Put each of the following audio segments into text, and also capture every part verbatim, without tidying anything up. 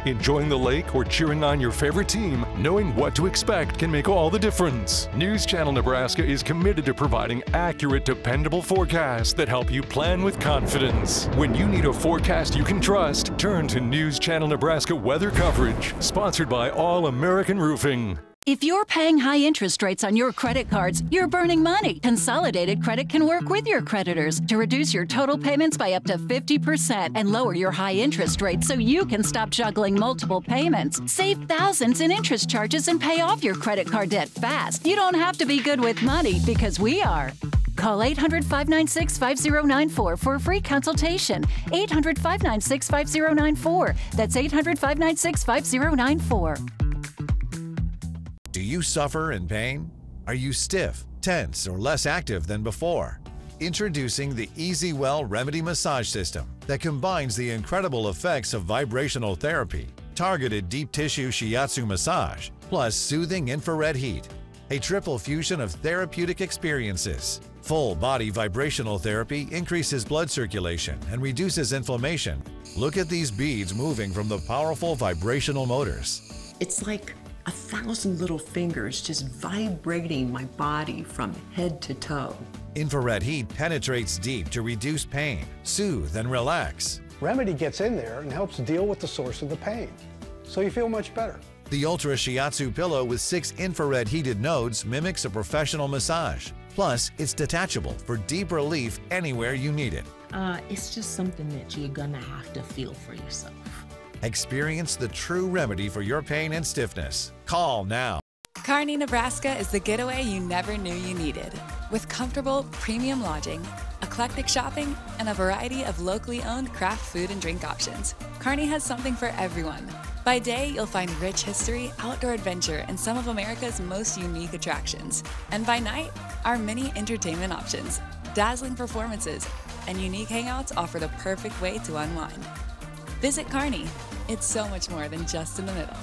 Enjoying the lake or cheering on your favorite team, knowing what to expect can make all the difference. News Channel Nebraska is committed to providing accurate, dependable forecasts that help you plan with confidence. When you need a forecast you can trust, turn to News Channel Nebraska weather coverage, sponsored by All American Roofing. If you're paying high interest rates on your credit cards, you're burning money. Consolidated Credit can work with your creditors to reduce your total payments by up to fifty percent and lower your high interest rates so you can stop juggling multiple payments. Save thousands in interest charges and pay off your credit card debt fast. You don't have to be good with money because we are. Call eight hundred, five nine six, five zero nine four for a free consultation. eight hundred, five nine six, five zero nine four. That's eight hundred, five nine six, five zero nine four. Do you suffer in pain? Are you stiff, tense, or less active than before? Introducing the EasyWell Remedy Massage System that combines the incredible effects of vibrational therapy, targeted deep tissue shiatsu massage, plus soothing infrared heat. A triple fusion of therapeutic experiences. Full body vibrational therapy increases blood circulation and reduces inflammation. Look at these beads moving from the powerful vibrational motors. It's like a thousand little fingers just vibrating my body from head to toe. Infrared heat penetrates deep to reduce pain, soothe, and relax. Remedy gets in there and helps deal with the source of the pain, so you feel much better. The Ultra Shiatsu pillow with six infrared heated nodes mimics a professional massage. Plus, it's detachable for deep relief anywhere you need it. Uh, it's just something that you're gonna have to feel for yourself. Experience the true remedy for your pain and stiffness. Call now. Kearney, Nebraska is the getaway you never knew you needed. With comfortable, premium lodging, eclectic shopping, and a variety of locally owned craft food and drink options, Kearney has something for everyone. By day, you'll find rich history, outdoor adventure, and some of America's most unique attractions. And by night, our many entertainment options, dazzling performances, and unique hangouts offer the perfect way to unwind. Visit Kearney. It's so much more than just in the middle.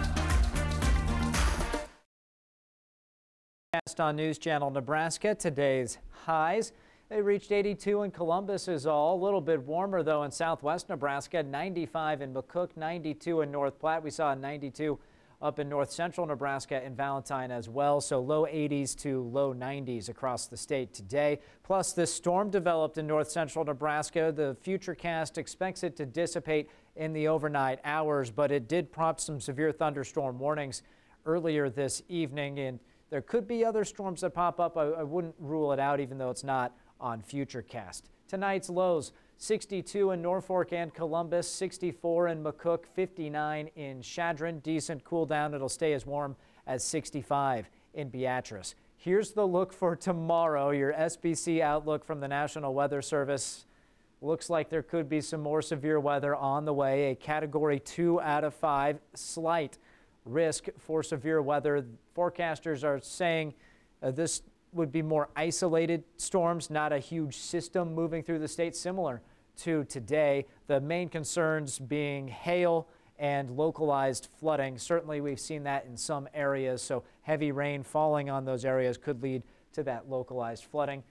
On News Channel Nebraska, today's highs. They reached eighty-two in Columbus is all. A little bit warmer though in southwest Nebraska, ninety-five in McCook, ninety-two in North Platte. We saw a ninety-two up in north central Nebraska and Valentine as well. So low eighties to low nineties across the state today. Plus this storm developed in north central Nebraska. The Futurecast expects it to dissipate in the overnight hours, but it did prompt some severe thunderstorm warnings earlier this evening, and there could be other storms that pop up. I, I wouldn't rule it out, even though it's not on Futurecast. Tonight's lows, sixty-two in Norfolk and Columbus, sixty-four in McCook, fifty-nine in Chadron. Decent cool down. It'll stay as warm as sixty-five in Beatrice. Here's the look for tomorrow. Your S B C outlook from the National Weather Service. Looks like there could be some more severe weather on the way. A category two out of five, slight risk for severe weather. Forecasters are saying uh, this would be more isolated storms, not a huge system moving through the state, similar to today. The main concerns being hail and localized flooding. Certainly we've seen that in some areas, so heavy rain falling on those areas could lead to that localized flooding.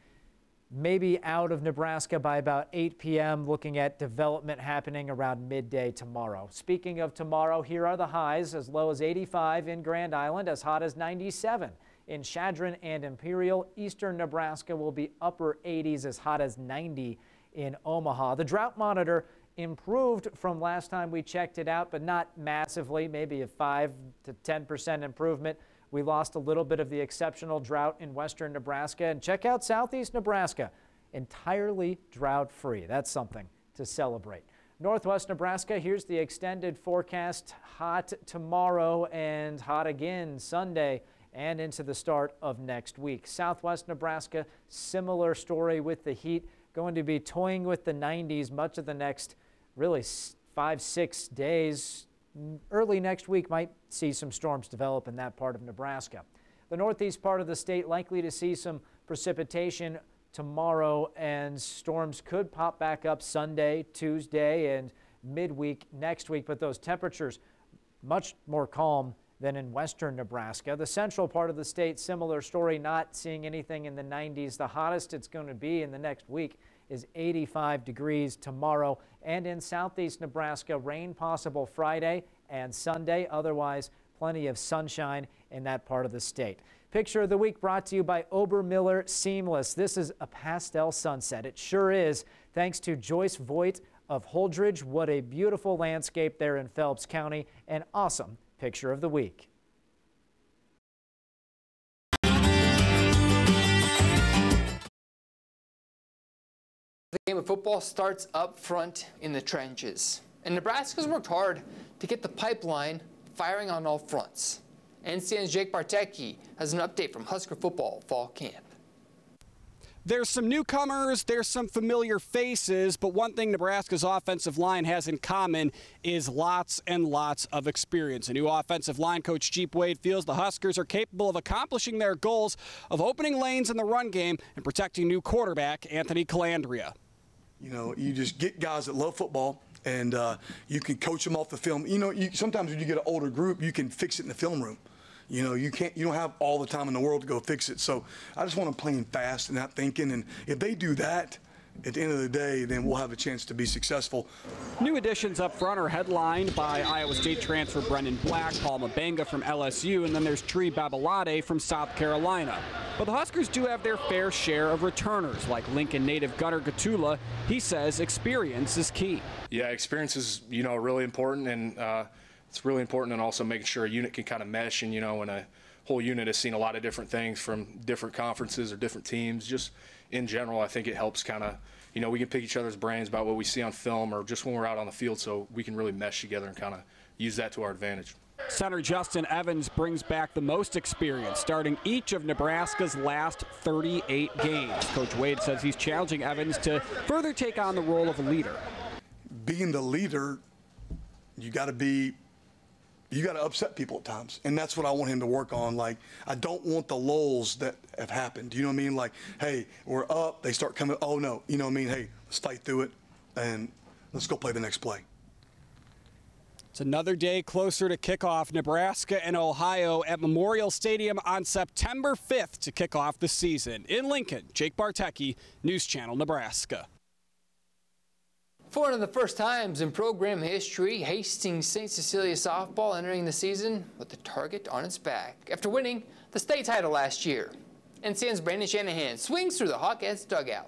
Maybe out of Nebraska by about eight p m, looking at development happening around midday tomorrow. Speaking of tomorrow, here are the highs, as low as eighty-five in Grand Island, as hot as ninety-seven in Chadron and Imperial. Eastern Nebraska will be upper eighties, as hot as ninety in Omaha. The drought monitor improved from last time we checked it out, but not massively, maybe a five to ten percent improvement. We lost a little bit of the exceptional drought in western Nebraska. And check out southeast Nebraska, entirely drought-free. That's something to celebrate. Northwest Nebraska, here's the extended forecast. Hot tomorrow and hot again Sunday and into the start of next week. Southwest Nebraska, similar story with the heat. Going to be toying with the nineties much of the next, really, five, six days. Early next week might see some storms develop in that part of Nebraska. The northeast part of the state likely to see some precipitation tomorrow, and storms could pop back up Sunday, Tuesday, and midweek next week, but those temperatures much more calm than in western Nebraska. The central part of the state, similar story, not seeing anything in the nineties. The hottest it's going to be in the next week is eighty-five degrees tomorrow. And in southeast Nebraska, rain possible Friday and Sunday. Otherwise, plenty of sunshine in that part of the state. Picture of the week brought to you by Obermiller Seamless. This is a pastel sunset. It sure is. Thanks to Joyce Voigt of Holdridge. What a beautiful landscape there in Phelps County. An awesome picture of the week. The game of football starts up front in the trenches. And Nebraska's worked hard to get the pipeline firing on all fronts. N C N's Jake Bartecki has an update from Husker football fall camp. There's some newcomers, there's some familiar faces, but one thing Nebraska's offensive line has in common is lots and lots of experience. A new offensive line coach, Jeep Wade, feels the Huskers are capable of accomplishing their goals of opening lanes in the run game and protecting new quarterback Anthony Calandria. You know, you just get guys that love football, and uh, you can coach them off the film. You know, you, sometimes when you get an older group, you can fix it in the film room. You know, you can't, you don't have all the time in the world to go fix it. So I just want them playing fast and not thinking. And if they do that, at the end of the day, then we'll have a chance to be successful. New additions up front are headlined by Iowa State transfer Brendan Black, Paul Mabenga from L S U, and then there's Tree Babalade from South Carolina. But the Huskers do have their fair share of returners, like Lincoln native Gunnar Gatula. He says experience is key. Yeah, experience is, you know, really important, and uh, it's really important, and also making sure a unit can kind of mesh. And, you know, when a whole unit has seen a lot of different things from different conferences or different teams, just in general, I think it helps kind of, you know, we can pick each other's brains about what we see on film or just when we're out on the field, so we can really mesh together and kind of use that to our advantage. Center Justin Evans brings back the most experience, starting each of Nebraska's last thirty-eight games. Coach Wade says he's challenging Evans to further take on the role of a leader. Being the leader, you got to be, you got to upset people at times, and that's what I want him to work on. Like, I don't want the lulls that have happened. You know what I mean? Like, hey, we're up, they start coming, oh no, you know what I mean? Hey, let's fight through it, and let's go play the next play. It's another day closer to kickoff. Nebraska and Ohio at Memorial Stadium on September fifth to kick off the season. In Lincoln, Jake Bartecki, News Channel Nebraska. For one of the first times in program history, Hastings Saint Cecilia softball entering the season with the target on its back after winning the state title last year. N C N's Brandon Shanahan swings through the Hawkettes dugout.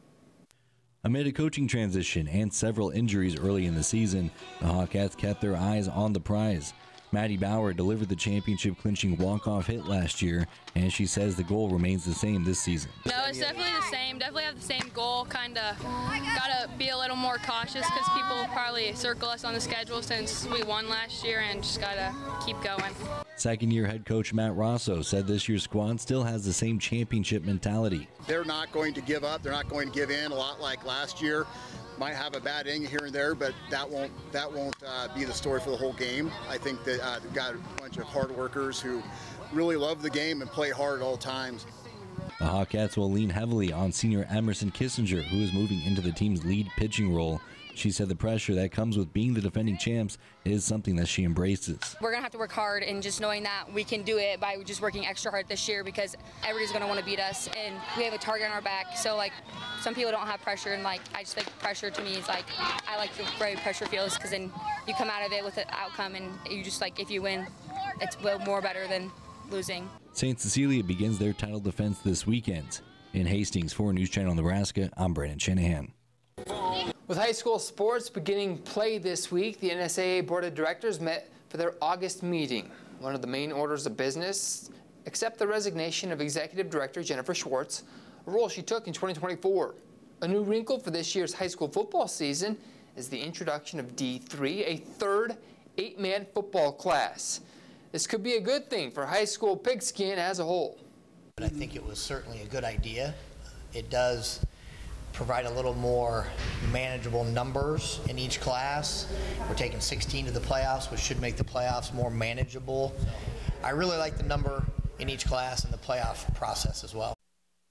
Amid a coaching transition and several injuries early in the season, the Hawkettes kept their eyes on the prize. Maddie Bauer delivered the championship-clinching walk-off hit last year, and she says the goal remains the same this season. No, it's definitely the same. Definitely have the same goal. Kind of got to be a little more cautious because people probably circle us on the schedule since we won last year, and just got to keep going. Second-year head coach Matt Rosso said this year's squad still has the same championship mentality. They're not going to give up. They're not going to give in, a lot like last year. Might have a bad inning here and there, but that won't that won't uh, be the story for the whole game. I think that uh, they've got a bunch of hard workers who really love the game and play hard at all times. The Hawkettes will lean heavily on senior Emerson Kissinger, who is moving into the team's lead pitching role. She said the pressure that comes with being the defending champs is something that she embraces. We're going to have to work hard, and just knowing that we can do it by just working extra hard this year because everybody's going to want to beat us, and we have a target on our back. So, like, some people don't have pressure, and, like, I just think pressure to me is, like, I like the way pressure feels because then you come out of it with an outcome, and you just, like, if you win, it's more better than losing. Saint Cecilia begins their title defense this weekend. In Hastings, for News Channel Nebraska, I'm Brandon Shanahan. With high school sports beginning play this week, the N S A A Board of Directors met for their August meeting. One of the main orders of business, accept the resignation of Executive Director Jennifer Schwartz, a role she took in twenty twenty-four. A new wrinkle for this year's high school football season is the introduction of D three, a third eight-man football class. This could be a good thing for high school pigskin as a whole. But I think it was certainly a good idea. It does provide a little more manageable numbers in each class. We're taking sixteen to the playoffs, which should make the playoffs more manageable. I really like the number in each class and the playoff process as well.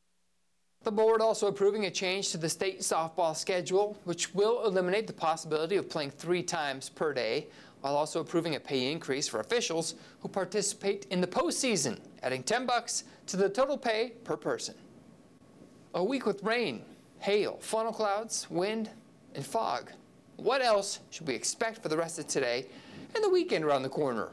The board also approving a change to the state softball schedule, which will eliminate the possibility of playing three times per day, while also approving a pay increase for officials who participate in the postseason, adding ten bucks to the total pay per person. A week with rain, hail, funnel clouds, wind, and fog. What else should we expect for the rest of today? and the weekend around the corner.